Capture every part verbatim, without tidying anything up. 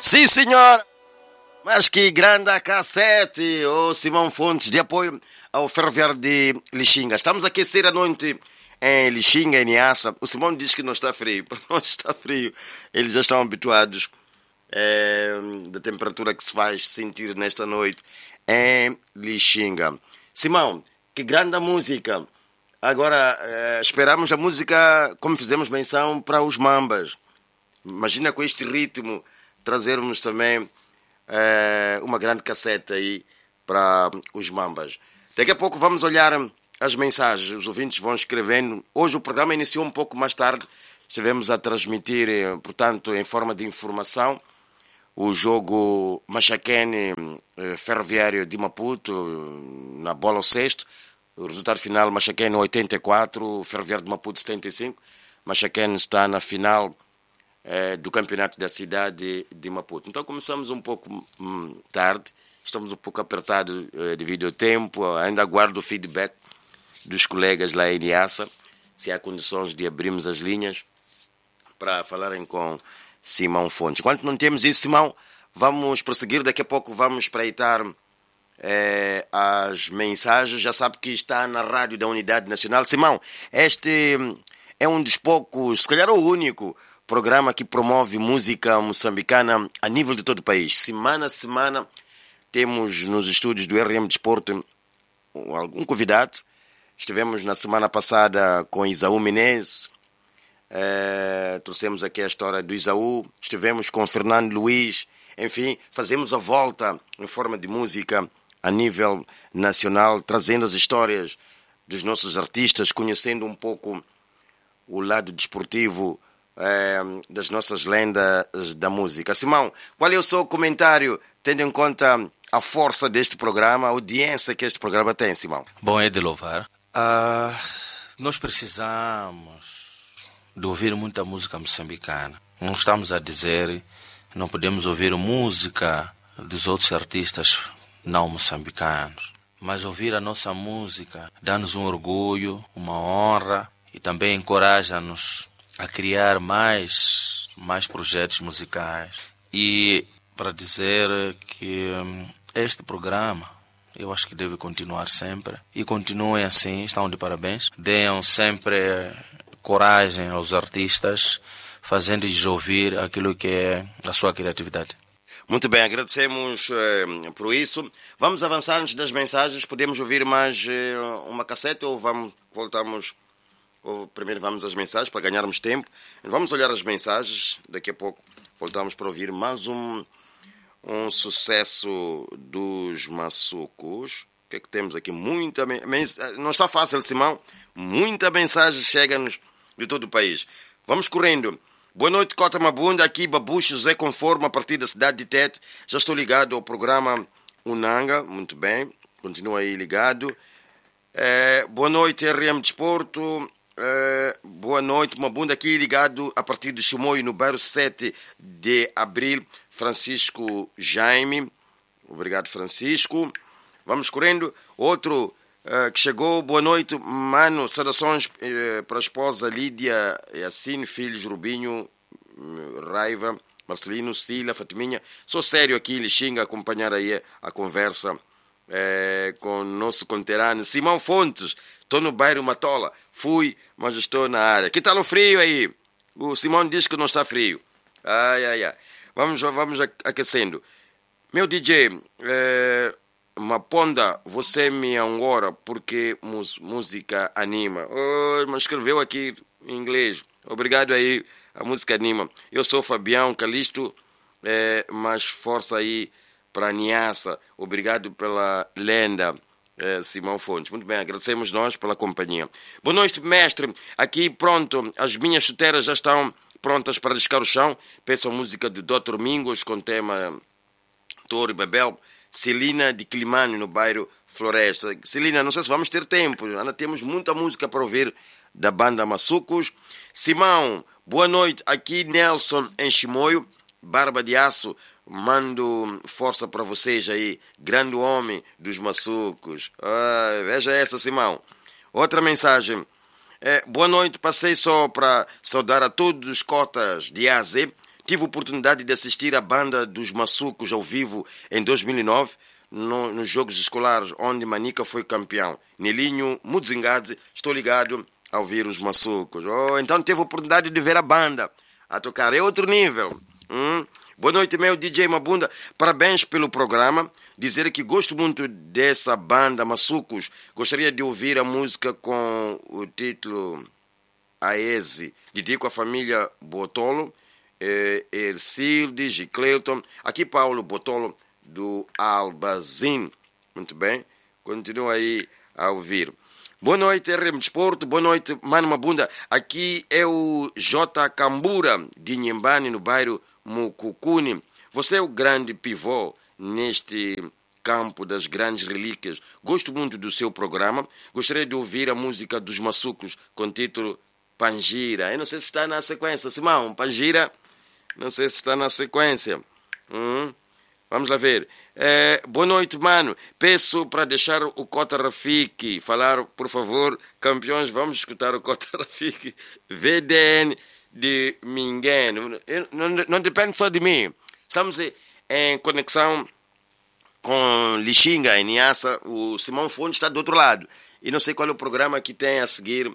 Sim, senhor! Mas que grande cassete! O Simão Fontes, de apoio ao Ferroviário de Lixinga. Estamos a aquecer a noite em Lixinga, em Niassa. O Simão diz que não está frio. Não está frio. Eles já estão habituados é, da temperatura que se faz sentir nesta noite em Lixinga. Simão, que grande música! Agora, é, esperamos a música, como fizemos menção, para os mambas. Imagina com este ritmo trazermos também é, uma grande cassete aí para os mambas. Daqui a pouco vamos olhar as mensagens, os ouvintes vão escrevendo. Hoje o programa iniciou um pouco mais tarde, estivemos a transmitir, portanto, em forma de informação, o jogo Machaquene Ferroviário de Maputo, na bola ao sexto. O resultado final, Machaquene oitenta e quatro, Ferroviário de Maputo setenta e cinco. Machaquene está na final eh, do campeonato da cidade de Maputo. Então começamos um pouco hum, tarde, estamos um pouco apertados eh, devido ao tempo. Ainda aguardo o feedback dos colegas lá em Niassa, se há condições de abrirmos as linhas para falarem com Simão Fontes. Enquanto não temos isso, Simão, vamos prosseguir. Daqui a pouco vamos espreitar É, as mensagens. Já sabe que está na rádio da Unidade Nacional. Simão, este é um dos poucos, se calhar o único programa que promove música moçambicana a nível de todo o país. Semana a semana temos nos estúdios do R M Desporto algum convidado. Estivemos na semana passada com Isaú Menezes, é, trouxemos aqui a história do Isaú. Estivemos com Fernando Luiz. Enfim, fazemos a volta em forma de música a nível nacional, trazendo as histórias dos nossos artistas, conhecendo um pouco o lado desportivo eh, das nossas lendas da música. Simão, qual é o seu comentário, tendo em conta a força deste programa, a audiência que este programa tem, Simão? Bom, é de louvar. Uh, nós precisamos de ouvir muita música moçambicana. Não estamos a dizer que não podemos ouvir música dos outros artistas não moçambicanos, mas ouvir a nossa música dá-nos um orgulho, uma honra e também encoraja-nos a criar mais, mais projetos musicais. E para dizer que este programa, eu acho que deve continuar sempre, e continuem assim, estão de parabéns. Deem sempre coragem aos artistas, fazendo-lhes ouvir aquilo que é a sua criatividade. Muito bem, agradecemos eh, por isso. Vamos avançar antes das mensagens. Podemos ouvir mais eh, uma cassete ou vamos, voltamos... Ou primeiro vamos às mensagens para ganharmos tempo. Vamos olhar as mensagens. Daqui a pouco voltamos para ouvir mais um, um sucesso dos Maçucos. O que é que temos aqui? Muita mensagem. Não está fácil, Simão. Muita mensagem chega-nos de todo o país. Vamos correndo. Boa noite, Cota Mabunda, aqui Babucho José Conforme, a partir da cidade de Tete. Já estou ligado ao programa Unanga, muito bem, continua aí ligado. É, boa noite, R M Desporto. É, boa noite, Mabunda, aqui ligado a partir de Chimoio, no bairro sete de abril. Francisco Jaime, obrigado, Francisco. Vamos correndo. Outro uh, que chegou, boa noite, mano, saudações uh, para a esposa Lídia Yassine, filhos Rubinho, Raiva, Marcelino, Sila, Fatiminha. Sou sério aqui, Lixinga, acompanhar aí a conversa uh, com o nosso conterrâneo Simão Fontes. Estou no bairro Matola, fui, mas estou na área. Que tal o frio aí? O Simão diz que não está frio. Ai, ai, ai. Vamos, vamos aquecendo. Meu D J, é, Maponda, você me angora porque mus, música anima. Oh, mas escreveu aqui em inglês. Obrigado aí, a música anima. Eu sou Fabião Calisto, é, mas força aí para Niassa. Obrigado pela lenda, é, Simão Fontes. Muito bem, agradecemos nós pela companhia. Boa noite, mestre. Aqui, pronto, as minhas chuteiras já estão prontas para descar o chão. Peço a música de doutor Mingos com tema Toro e Bebel. Celina de Climane, no bairro Floresta. Celina, não sei se vamos ter tempo. Ainda temos muita música para ouvir da banda Maçucos. Simão, boa noite. Aqui Nelson em Chimoio, Barba de Aço. Mando força para vocês aí. Grande homem dos Maçucos. Ah, veja essa, Simão. Outra mensagem. É, boa noite, passei só para saudar a todos os cotas de A Z tive a oportunidade de assistir à banda dos Maçucos ao vivo em dois mil e nove, no, nos Jogos Escolares, onde Manica foi campeão. Nelinho Mudzingadze, estou ligado a ouvir os Maçucos. Oh, então teve a oportunidade de ver a banda a tocar. É outro nível. Hum? Boa noite, meu D J Mabunda. Parabéns pelo programa. Dizer que gosto muito dessa banda Maçucos. Gostaria de ouvir a música com o título Aese. Dedico à família Botolo, eh, Ercilde, Gicleuton. Aqui Paulo Botolo, do Albazin. Muito bem. Continua aí a ouvir. Boa noite, R M Desporto. Boa noite, Mano Mabunda. Aqui é o J. Cambura, de Nhembane, no bairro Mucucune. Você é o grande pivô neste campo das grandes relíquias. Gosto muito do seu programa. Gostaria de ouvir a música dos Maçucos com o título Pangira. Eu não sei se está na sequência. Simão, Pangira, não sei se está na sequência. Hum, vamos lá ver. É, boa noite, mano. Peço para deixar o Cota Rafiki falar, por favor. Campeões, vamos escutar o Cota Rafiki. V D N de Minguém. Não, não depende só de mim. Estamos em conexão com Lixinga, em Niassa. O Simão Fonte está do outro lado. E não sei qual é o programa que tem a seguir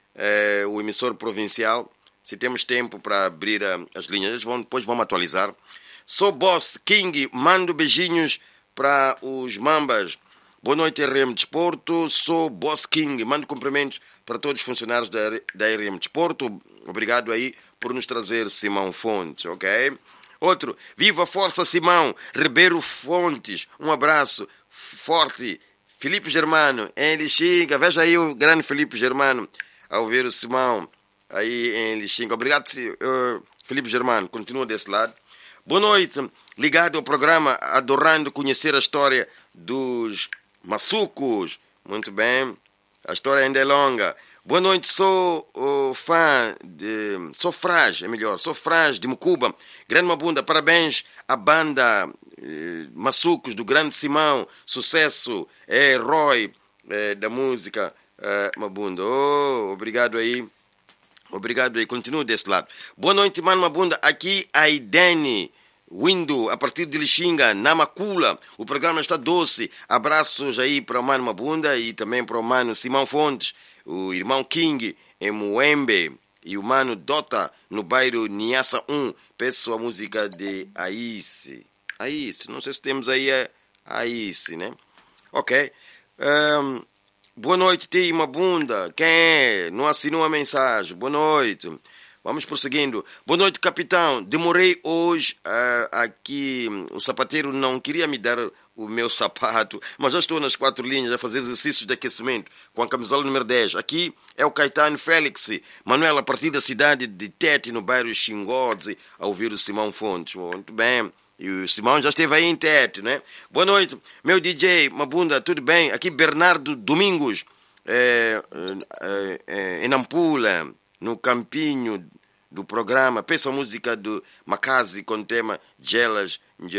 é, o emissor provincial. Se temos tempo para abrir a, as linhas, eles vão, depois vamos atualizar. Sou Boss King, mando beijinhos para os Mambas. Boa noite, R M Desporto. Sou Boss King, mando cumprimentos para todos os funcionários da, da R M Desporto. Obrigado aí por nos trazer Simão Fontes, ok? Outro, viva a força Simão, Ribeiro Fontes. Um abraço forte. Filipe Germano, em Lixinga. Veja aí o grande Filipe Germano a ouvir o Simão aí em Lixinga. Obrigado, Filipe Germano. Continua desse lado. Boa noite, ligado ao programa, adorando conhecer a história dos Maçucos. Muito bem, a história ainda é longa. Boa noite, sou o fã de... Sou Frage, é melhor, sou Frage de Mucuba. Grande Mabunda, parabéns à banda eh, Maçucos do Grande Simão. Sucesso, é herói eh, da música eh, Mabunda. Oh, obrigado aí. Obrigado aí, continuo desse lado. Boa noite, Mano Mabunda. Aqui a Idene Windo, a partir de Lixinga, Namacula. O programa está doce. Abraços aí para o Mano Mabunda e também para o Mano Simão Fontes, o irmão King em Muembe e o Mano Dota no bairro Niassa um. Peço a música de Aíce. Aíce, não sei se temos aí a Aíce, né? Ok. Um, Boa noite, Tio Mabunda. Quem é? Não assinou a mensagem. Boa noite. Vamos prosseguindo. Boa noite, capitão. Demorei hoje uh, aqui. O sapateiro não queria me dar o meu sapato, mas já estou nas quatro linhas a fazer exercícios de aquecimento com a camisola número dez. Aqui é o Caetano Félix Manuel, a partir da cidade de Tete, no bairro Xingodze, a ouvir o Simão Fontes. Muito bem. E o Simão já esteve aí em Tete, né? Boa noite, meu D J Mabunda, tudo bem? Aqui Bernardo Domingos, é, é, é, em Nampula, no campinho do programa. Peço a música do Macasi com o tema Gelas.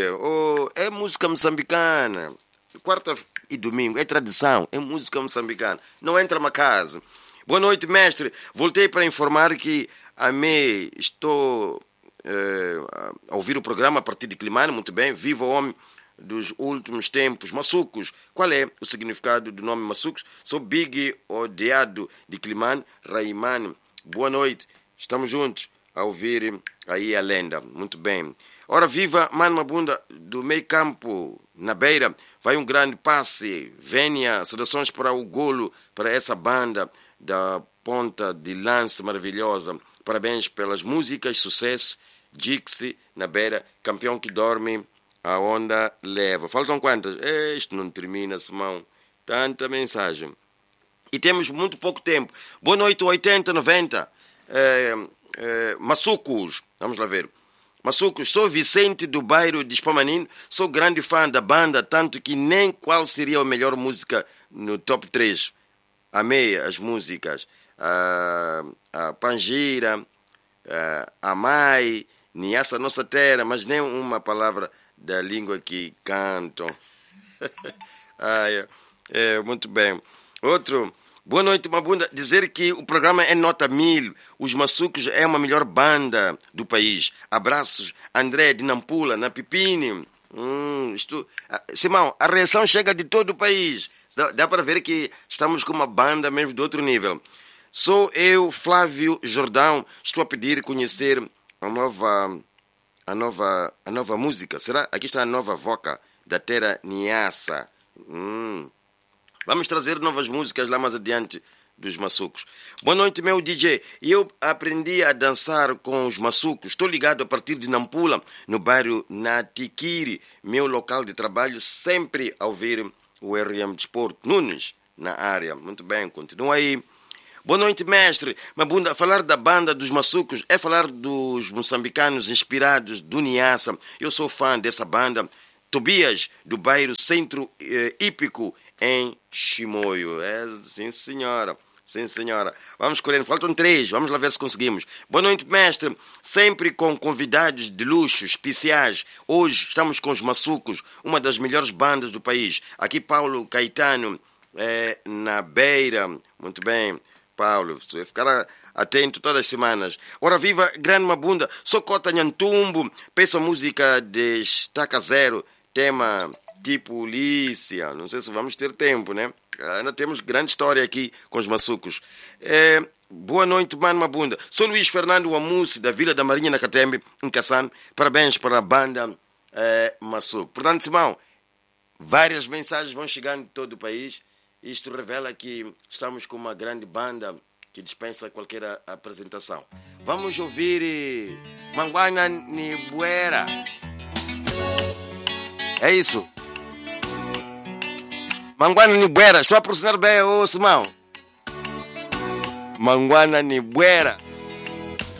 Oh, é música moçambicana. Quarta e domingo, é tradição, é música moçambicana. Não entra Macasi. Boa noite, mestre. Voltei para informar que amei, estou... Uh, a ouvir o programa a partir de Climane, muito bem. Viva o homem dos últimos tempos, Maçucos. Qual é o significado do nome Maçucos? Sou Big Odeado de Climane, Raimane. Boa noite, estamos juntos a ouvir aí a lenda, muito bem. Ora, viva Mano Mabunda do meio campo, na beira. Vai um grande passe, Vénia, saudações para o golo, para essa banda da ponta de lance maravilhosa. Parabéns pelas músicas, sucesso. Dixie, na beira, campeão que dorme, a onda leva. Faltam quantas? Isto não termina, Simão. Tanta mensagem. E temos muito pouco tempo. Boa noite, oitenta, noventa. É, é, Maçucos, vamos lá ver. Maçucos, sou Vicente do bairro de Espamanino. Sou grande fã da banda, tanto que nem qual seria a melhor música no top três. Amei as músicas. A, a Pangira, a, a Mai, Niassa Nossa Terra, mas nem uma palavra da língua que cantam. ah, é, é, muito bem. Outro, Boa noite, Mabunda. Dizer que o programa é nota mil. Os Maçucos é uma melhor banda do país. Abraços, André de Nampula, na Pipini. Hum, isto... Simão, a reação chega de todo o país. Dá, dá para ver que estamos com uma banda mesmo de outro nível. Sou eu, Flávio Jordão. Estou a pedir conhecer a nova, a nova, a nova música. Será? Aqui está a nova voca da Terra Niassa. Hum... Vamos trazer novas músicas lá mais adiante dos Maçucos. Boa noite, meu D J. Eu aprendi a dançar com os Maçucos. Estou ligado a partir de Nampula, no bairro Natiquiri, meu local de trabalho, sempre a ouvir o R M Desporto. Nunes, na área. Muito bem, continua aí. Boa noite, mestre. Mabunda, falar da banda dos Maçucos é falar dos moçambicanos inspirados do Niassa. Eu sou fã dessa banda. Tobias, do bairro Centro eh, Hípico, em Chimoio. É, sim, senhora. Sim, senhora. Vamos correndo. Faltam três. Vamos lá ver se conseguimos. Boa noite, mestre. Sempre com convidados de luxo, especiais. Hoje estamos com os Maçucos, uma das melhores bandas do país. Aqui, Paulo Caetano, é, na Beira. Muito bem, Paulo. Você vai ficar atento todas as semanas. Ora viva, grande Mabunda. Socota Nhantumbo. Peça música de Estaca Zero. Tema tipo polícia. Não sei se vamos ter tempo, né? Ainda temos grande história aqui com os Maçucos. É, boa noite, mano Mabunda. Sou Luís Fernando Amussi, da Vila da Marinha, na Catembe, em Kassan. Parabéns para a banda é, Maçuco. Portanto, Simão, várias mensagens vão chegando de todo o país. Isto revela que estamos com uma grande banda que dispensa qualquer a- apresentação. Vamos ouvir Manguana Nibuera. É isso. Manguana Nibuera. Estou a pronunciar bem, ô Simão. Manguana Nibuera.